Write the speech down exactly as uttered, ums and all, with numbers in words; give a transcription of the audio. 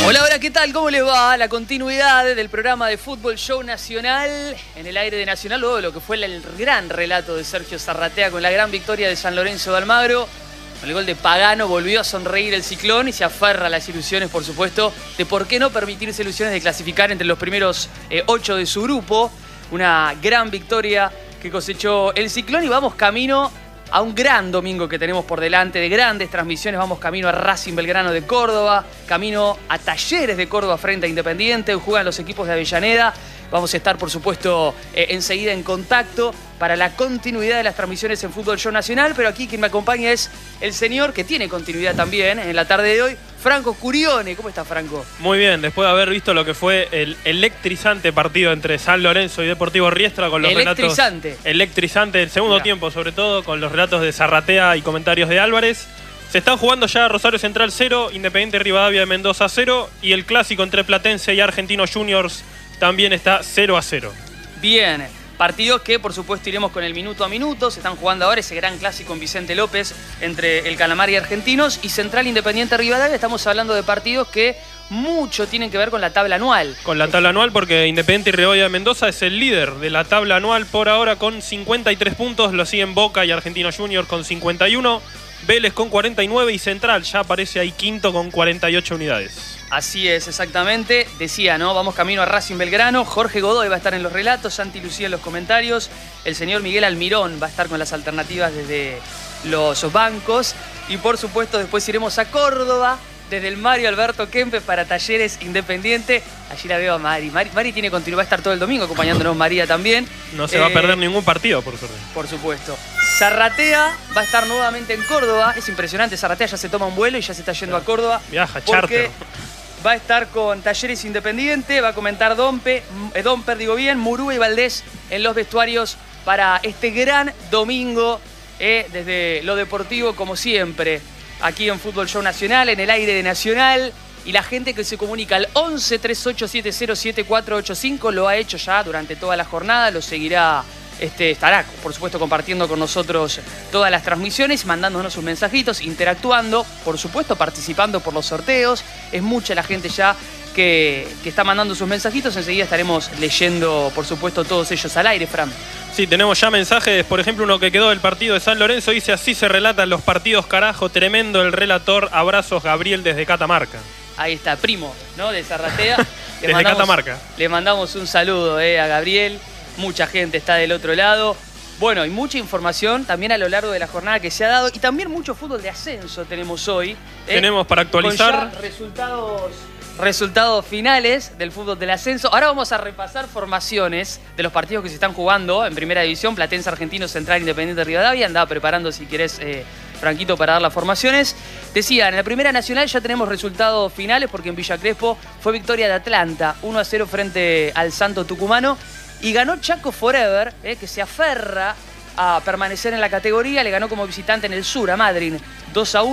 Hola, hola, ¿qué tal? ¿Cómo les va? La continuidad del programa de Fútbol Show Nacional en el aire de Nacional, luego de lo que fue el gran relato de Sergio Zarratea con la gran victoria de San Lorenzo de Almagro. Con el gol de Pagano volvió a sonreír el Ciclón y se aferra a las ilusiones, por supuesto, de por qué no permitirse ilusiones de clasificar entre los primeros eh, ocho de su grupo. Una gran victoria que cosechó el Ciclón y vamos camino a un gran domingo que tenemos por delante, de grandes transmisiones. Vamos camino a Racing Belgrano de Córdoba, camino a Talleres de Córdoba frente a Independiente. Juegan los equipos de Avellaneda. Vamos a estar, por supuesto, eh, enseguida en contacto para la continuidad de las transmisiones en Fútbol Show Nacional. Pero aquí quien me acompaña es el señor que tiene continuidad también en la tarde de hoy, Franco Curione. ¿Cómo está, Franco? Muy bien, después de haber visto lo que fue el electrizante partido entre San Lorenzo y Deportivo Riestra con los electrizante. relatos... Electrizante. El segundo Mirá. tiempo, sobre todo, con los relatos de Zarratea y comentarios de Álvarez. Se están jugando ya Rosario Central cero, Independiente Rivadavia de Mendoza cero y el clásico entre Platense y Argentinos Juniors también está cero a cero. Bien, partidos que por supuesto iremos con el minuto a minuto. Se están jugando ahora ese gran clásico en Vicente López entre el Calamar y Argentinos y Central Independiente Rivadavia. Estamos hablando de partidos que mucho tienen que ver con la tabla anual. Con la tabla anual, porque Independiente y Rivadavia de Mendoza es el líder de la tabla anual por ahora con cincuenta y tres puntos. Lo siguen Boca y Argentinos Juniors con cincuenta y uno. Vélez con cuarenta y nueve y Central ya aparece ahí quinto con cuarenta y ocho unidades. Así es, exactamente. Decía, ¿no? Vamos camino a Racing Belgrano. Jorge Godoy va a estar en los relatos, Santi Lucía en los comentarios. El señor Miguel Almirón va a estar con las alternativas desde los bancos. Y por supuesto después iremos a Córdoba desde el Mario Alberto Kempes para Talleres Independiente. Allí la veo a Mari. Mari, Mari tiene continuidad, va a estar todo el domingo acompañándonos, María también. No se eh, va a perder ningún partido, por suerte. Por supuesto. Zarratea va a estar nuevamente en Córdoba. Es impresionante, Zarratea ya se toma un vuelo y ya se está yendo a Córdoba. Viaja, charter. Va a estar con Talleres Independiente, va a comentar Dompe, eh, Domper, digo bien, Murúa y Valdés en los vestuarios para este gran domingo, eh, desde lo deportivo, como siempre, aquí en Fútbol Show Nacional, en el aire de Nacional. Y la gente que se comunica al once, treinta y ocho setenta, siete cuatro ocho cinco lo ha hecho ya durante toda la jornada, lo seguirá. Este, estará, por supuesto, compartiendo con nosotros todas las transmisiones, mandándonos sus mensajitos, interactuando, por supuesto, participando por los sorteos. Es mucha la gente ya que, que está mandando sus mensajitos. Enseguida estaremos leyendo, por supuesto, todos ellos al aire, Fran. Sí, tenemos ya mensajes. Por ejemplo, uno que quedó del partido de San Lorenzo dice: así se relatan los partidos, carajo. Tremendo el relator. Abrazos, Gabriel, desde Catamarca. Ahí está, primo, ¿no? De Zarratea. Desde mandamos, Catamarca. Le mandamos un saludo eh, a Gabriel. Mucha gente está del otro lado. Bueno, y mucha información también a lo largo de la jornada que se ha dado. Y también mucho fútbol de ascenso tenemos hoy. ¿eh? Tenemos para actualizar. Con ya resultados, resultados finales del fútbol del ascenso. Ahora vamos a repasar formaciones de los partidos que se están jugando en Primera División. Platense, Argentino, Central, Independiente, Rivadavia. Andaba preparando, si querés, eh, Franquito, para dar las formaciones. Decía, en la Primera Nacional ya tenemos resultados finales porque en Villa Crespo fue victoria de Atlanta. uno a cero frente al Santo Tucumano. Y ganó Chaco Forever, eh, que se aferra a permanecer en la categoría. Le ganó como visitante en el sur a Madryn dos a uno.